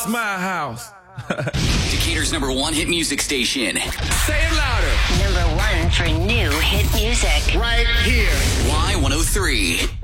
It's my house. Decatur's #1 hit music station. Say it louder. #1 for new hit music. Right here. Y103.